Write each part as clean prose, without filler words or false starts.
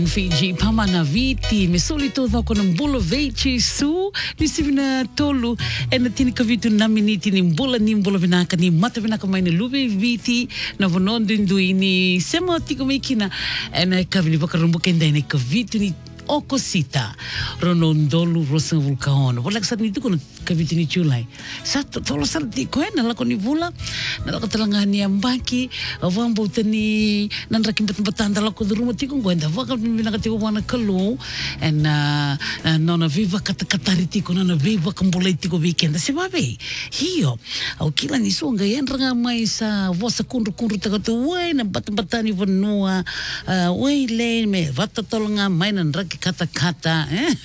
Fiji pamana viti mesolito dhako na mbula veichi su ni sivina tolu na tini kavitu na miniti ni mbula vinaka ni mata vinaka maina lube viti na vonondo ini sema tiko mekina na kavili bakarumbu kenda ni kavitu ni Okosita Ronondolu Rosa Vulcaon wala sa nito ko kabitin ni July sa tolo sa tiko na lako ni Vula na lako talangan ni Ambaki avambo tani nanrakim batang lako duruma tiko gwenda vaka binakatiko wana kalu and nona viva katakatari tiko nona viva kambulay tiko weekend si babe hiyo au kila ni songa yenranga mai sa vosa kunru tagato we na batani vanua we le me vata tolanga mai na kata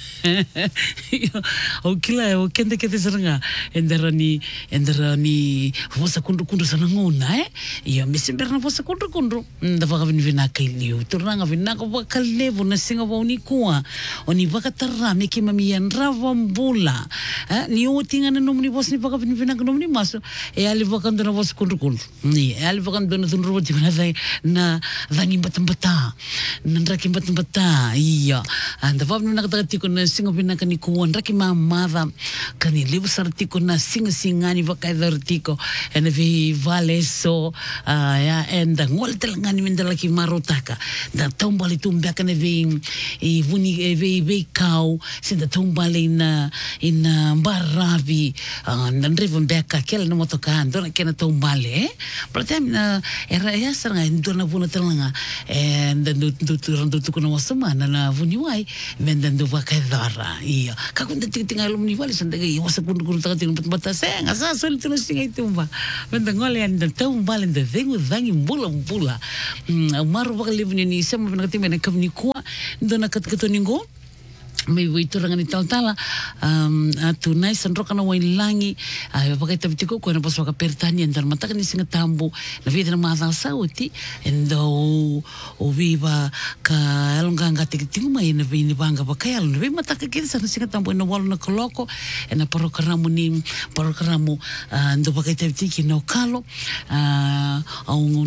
o kila o kende seranga enderani vosa kundu sana ngona ia mesimberna vosa kundu nda vaka vinvina kailiu turanga vinaka vaka levo na singa wa unikua oni vaka tarame ki mamian rava mbula ni otinga na nomni vosa ni vaka vinvina nomni maso e ali vaka ndona vosa kundu ni ali vaka ndona tunru na dani batambata nandraki batambata ia anda vavnu nakatiko na singa vinaka ni kuondra ki mamava kani libu sartiko na singa-singani vakaidhartiko ena vi valeso ya enda ngol telangani mendala ki marotaka da tombali tumbaka na vi vuni vi kau sinda tombali in baravi nandrivo mbeka kela na motoka andona kena tombali pratem era ya saranga ndona vuna telanga enda ndu kuna wasamana na vuni wai mendando vakaidhara iya kakunda tinggal lumni vale sandaga wasa kundu tagatin bata senga sa solito na singa itumba mendangole anda tumba lenda dengu dangi mbula maru bakalivni ni sema vinakati mena kamni kuwa ndona katkato may waituranga ni tala tunai sanroka na wailangi pakai tabitiko ko na pas waka pertani andar mata kan singa tambo na vida na madal sauti endo o viva ka alonganga tikitingu mai na vini banga pakai al na mata ka kisa na singa tambo na wal na koloko na programo ndo pakai tabitiki no kalo